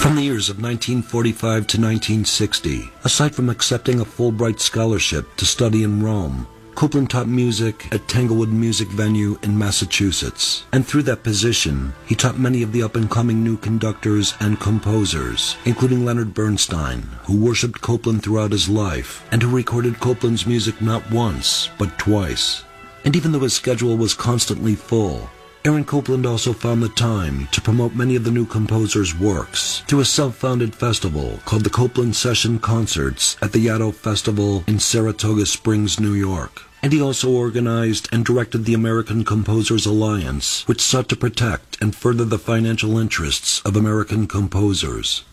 From the years of 1945 to 1960, aside from accepting a Fulbright scholarship to study in Rome, Copland taught music at Tanglewood Music Venue in Massachusetts. And through that position, he taught many of the up-and-coming new conductors and composers, including Leonard Bernstein, who worshipped Copland throughout his life, and who recorded Copland's music not once, but twice. And even though his schedule was constantly full, Aaron Copland also found the time to promote many of the new composer's works through a self-founded festival called the Copland Session Concerts at the Yaddo Festival in Saratoga Springs, New York. And he also organized and directed the American Composers Alliance, which sought to protect and further the financial interests of American composers.